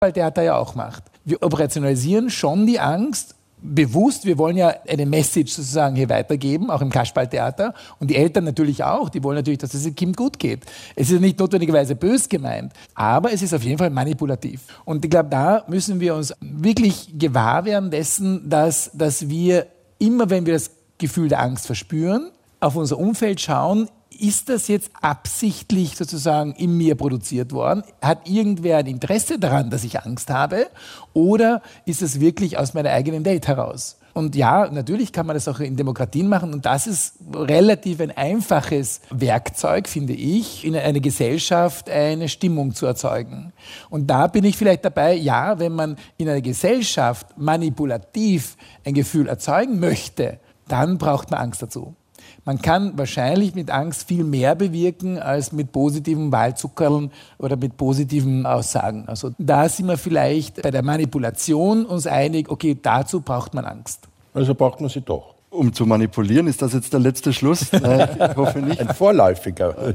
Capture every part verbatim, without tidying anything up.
Kasperltheater ja auch macht. Wir operationalisieren schon die Angst, bewusst, wir wollen ja eine Message sozusagen hier weitergeben, auch im Kasperltheater. Und die Eltern natürlich auch, die wollen natürlich, dass es dem Kind gut geht. Es ist nicht notwendigerweise bös gemeint, aber es ist auf jeden Fall manipulativ. Und ich glaube, da müssen wir uns wirklich gewahr werden dessen, dass, dass wir immer, wenn wir das Gefühl der Angst verspüren, auf unser Umfeld schauen, ist das jetzt absichtlich sozusagen in mir produziert worden? Hat irgendwer ein Interesse daran, dass ich Angst habe? Oder ist es wirklich aus meiner eigenen Welt heraus? Und ja, natürlich kann man das auch in Demokratien machen. Und das ist relativ ein einfaches Werkzeug, finde ich, in einer Gesellschaft eine Stimmung zu erzeugen. Und da bin ich vielleicht dabei, ja, wenn man in einer Gesellschaft manipulativ ein Gefühl erzeugen möchte, dann braucht man Angst dazu. Man kann wahrscheinlich mit Angst viel mehr bewirken als mit positiven Wahlzuckerln oder mit positiven Aussagen. Also da sind wir vielleicht bei der Manipulation uns einig, okay, dazu braucht man Angst. Also braucht man sie doch. Um zu manipulieren, ist das jetzt der letzte Schluss? Nein, ich hoffe nicht. Ein vorläufiger.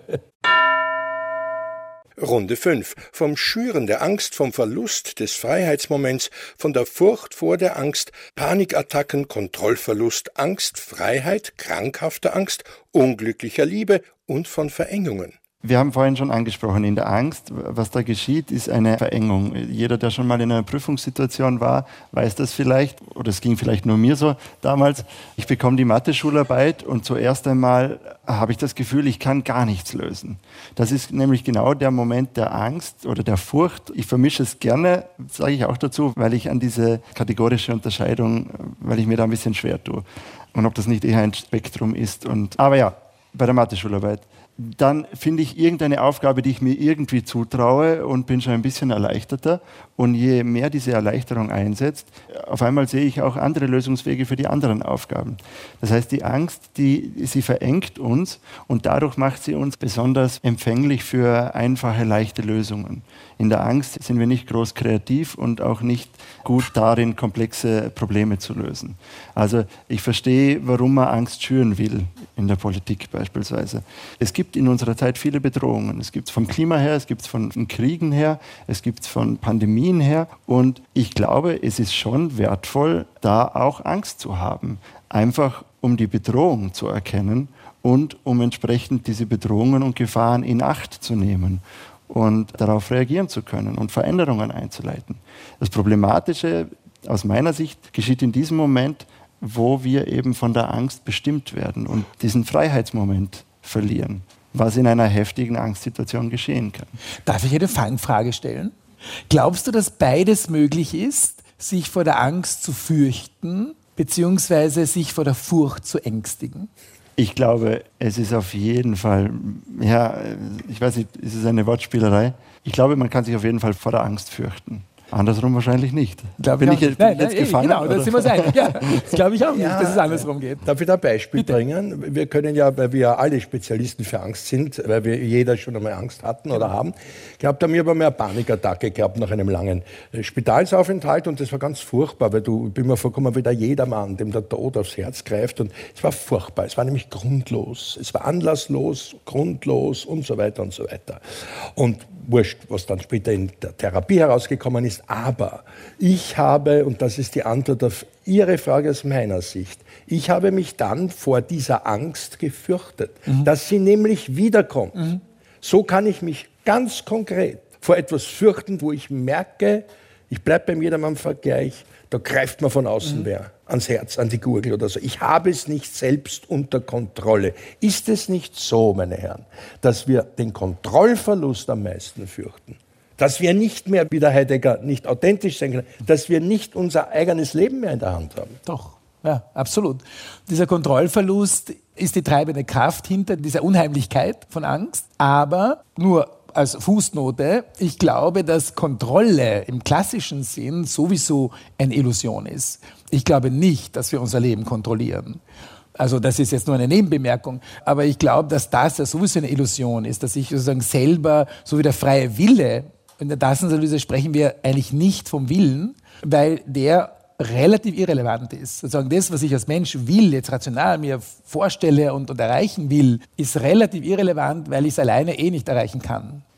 Runde fünf. Vom Schüren der Angst, vom Verlust des Freiheitsmoments, von der Furcht vor der Angst, Panikattacken, Kontrollverlust, Angst, Freiheit, krankhafter Angst, unglücklicher Liebe und von Verengungen. Wir haben vorhin schon angesprochen, in der Angst, was da geschieht, ist eine Verengung. Jeder, der schon mal in einer Prüfungssituation war, weiß das vielleicht, oder es ging vielleicht nur mir so damals. Ich bekomme die Mathe-Schularbeit und zuerst einmal habe ich das Gefühl, ich kann gar nichts lösen. Das ist nämlich genau der Moment der Angst oder der Furcht. Ich vermische es gerne, sage ich auch dazu, weil ich an diese kategorische Unterscheidung, weil ich mir da ein bisschen schwer tue. Und ob das nicht eher ein Spektrum ist. Und, aber ja, bei der Mathe-Schularbeit. Dann finde ich irgendeine Aufgabe, die ich mir irgendwie zutraue und bin schon ein bisschen erleichterter. Und je mehr diese Erleichterung einsetzt, auf einmal sehe ich auch andere Lösungswege für die anderen Aufgaben. Das heißt, die Angst, die, sie verengt uns und dadurch macht sie uns besonders empfänglich für einfache, leichte Lösungen. In der Angst sind wir nicht groß kreativ und auch nicht gut darin, komplexe Probleme zu lösen. Also ich verstehe, warum man Angst schüren will, in der Politik beispielsweise. Es gibt in unserer Zeit viele Bedrohungen. Es gibt es vom Klima her, es gibt es von, von Kriegen her, es gibt es von Pandemien her. Und ich glaube, es ist schon wertvoll, da auch Angst zu haben. Einfach um die Bedrohung zu erkennen und um entsprechend diese Bedrohungen und Gefahren in Acht zu nehmen und darauf reagieren zu können und Veränderungen einzuleiten. Das Problematische aus meiner Sicht geschieht in diesem Moment, wo wir eben von der Angst bestimmt werden und diesen Freiheitsmoment verlieren, was in einer heftigen Angstsituation geschehen kann. Darf ich eine Fangfrage stellen? Glaubst du, dass beides möglich ist, sich vor der Angst zu fürchten, beziehungsweise sich vor der Furcht zu ängstigen? Ich glaube, es ist auf jeden Fall, ja, ich weiß nicht, ist es eine Wortspielerei? Ich glaube, man kann sich auf jeden Fall vor der Angst fürchten. Andersrum wahrscheinlich nicht. Glaub bin ich, ich jetzt, nein, bin ich jetzt nein, gefangen? Genau, da sind wir uns einig. Ja, das glaube ich auch nicht, Ja, dass es andersrum geht. Darf ich da ein Beispiel Bitte. bringen? Wir können ja, weil wir ja alle Spezialisten für Angst sind, weil wir jeder schon einmal Angst hatten oder haben, gehabt haben wir aber mehr eine Panikattacke gehabt nach einem langen Spitalsaufenthalt und das war ganz furchtbar, weil du, ich bin mir vorgekommen wie der Jedermann, dem der Tod aufs Herz greift und es war furchtbar, es war nämlich grundlos, es war anlasslos, grundlos und so weiter und so weiter. Und wurscht, was dann später in der Therapie herausgekommen ist, aber ich habe, und das ist die Antwort auf Ihre Frage aus meiner Sicht, ich habe mich dann vor dieser Angst gefürchtet, mhm. dass sie nämlich wiederkommt. Mhm. So kann ich mich ganz konkret vor etwas fürchten, wo ich merke, ich bleibe beim Jedermann-Vergleich, da greift man von außen mhm. wer ans Herz, an die Gurgel oder so. Ich habe es nicht selbst unter Kontrolle. Ist es nicht so, meine Herren, dass wir den Kontrollverlust am meisten fürchten? Dass wir nicht mehr, wie der Heidegger, nicht authentisch sein können, dass wir nicht unser eigenes Leben mehr in der Hand haben? Doch, ja, absolut. Dieser Kontrollverlust ist die treibende Kraft hinter dieser Unheimlichkeit von Angst, aber nur als Fußnote, ich glaube, dass Kontrolle im klassischen Sinn sowieso eine Illusion ist. Ich glaube nicht, dass wir unser Leben kontrollieren. Also das ist jetzt nur eine Nebenbemerkung, aber ich glaube, dass das ja sowieso eine Illusion ist, dass ich sozusagen selber, so wie der freie Wille, in der Daseinsanalyse sprechen wir eigentlich nicht vom Willen, weil der relativ irrelevant ist. Sozusagen das, was ich als Mensch will, jetzt rational mir vorstelle und, und erreichen will, ist relativ irrelevant, weil ich es alleine eh nicht erreichen kann.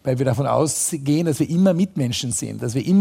weil wir davon ausgehen, dass wir immer Mitmenschen sind, dass wir immer